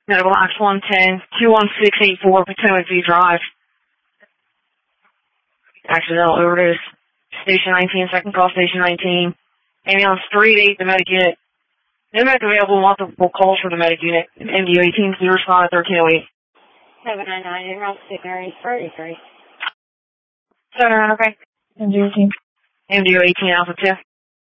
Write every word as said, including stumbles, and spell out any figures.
Medical Box one ten, two one six eight four, Potomac View Drive. Accidental overdose. Station nineteen, second call, station nineteen. Ambulance three eight, the medic unit. No medic available, multiple calls for the medic unit. M D O eighteen, please respond at thirteen oh eight. seven nine nine, en route to Mary thirty-three. seven nine, okay. M D O eighteen. M D O eighteen, Alpha two.